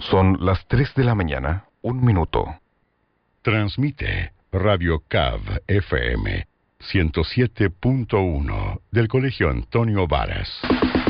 Son las 3 de la mañana, 1 minuto. Transmite Radio CAV FM 107.1 del Colegio Antonio Varas.